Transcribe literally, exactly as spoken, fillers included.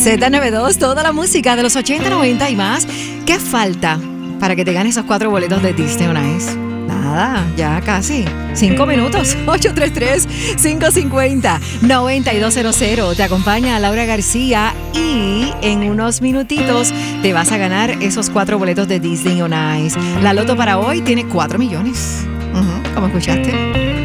Z noventa y dos, toda la música de los ochenta, noventa y más. ¿Qué falta para que te ganes esos cuatro boletos de Disney on Ice? Nada, ya casi. Cinco minutos. ocho tres tres, cinco cinco cero, nueve dos cero cero. Te acompaña Laura García y en unos minutitos te vas a ganar esos cuatro boletos de Disney on Ice. La loto para hoy tiene cuatro millones. Uh-huh, ¿cómo escuchaste?